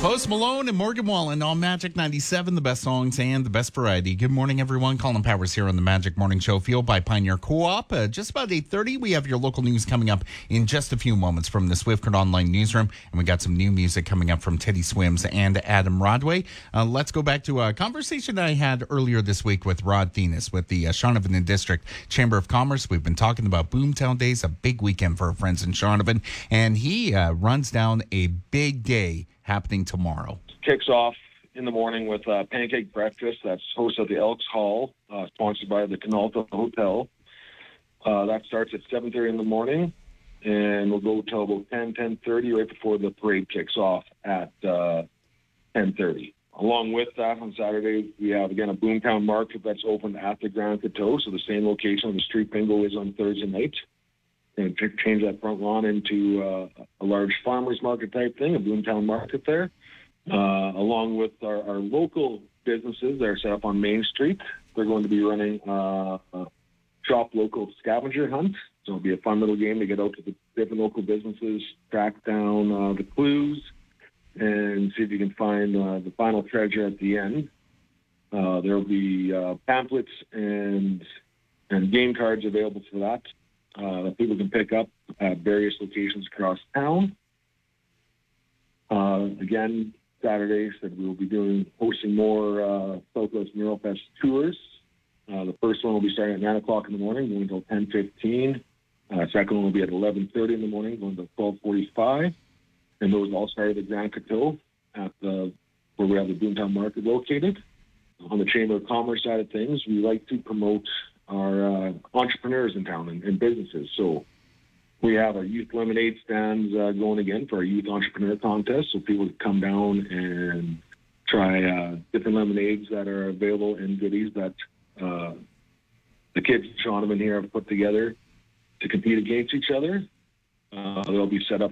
Post Malone and Morgan Wallen on Magic 97, the best songs and the best variety. Good morning, everyone. Colin Powers here on the Magic Morning Show, fueled by Pioneer Co-op. Just about 8:30, we have your local news coming up in just a few moments from the Swift Current Online Newsroom. And we got some new music coming up from Teddy Swims and Adam Rodway. Let's go back to a conversation I had earlier this week with Rod Thenis with the Shaunavon District Chamber of Commerce. We've been talking about Boomtown Days, a big weekend for our friends in Shaunavon. And he runs down a big day happening tomorrow. Kicks off in the morning with pancake breakfast that's hosted at the Elks Hall, sponsored by the Canalta Hotel. That starts at 7:30 in the morning, and we'll go till about 10:30, right before the parade kicks off at 10:30. Along with that, on Saturday, we have, again, a Boomtown Market that's open at the Grand Coteau, so the same location the street bingo is on Thursday night. And change that front lawn into a large farmer's market type thing, a Boomtown Market there. Along with our local businesses that are set up on Main Street. They're going to be running a shop local scavenger hunt. So it'll be a fun little game to get out to the different local businesses, track down the clues, and see if you can find the final treasure at the end. There'll be pamphlets and game cards available for that. That people can pick up at various locations across town. Again, Saturday, said we will be hosting more Southwest Mural Fest tours. The first one will be starting at 9 o'clock in the morning, going until 10:15. Second one will be at 11:30 in the morning, going until 12:45. And those all start at the Grand Coteau, where we have the Boomtown Market located. On the Chamber of Commerce side of things, we like to promote our entrepreneurs in town and businesses. So we have our youth lemonade stands going again for our youth entrepreneur contest. So people can come down and try different lemonades that are available and goodies that the kids in Shaunavon here have put together to compete against each other. They'll be set up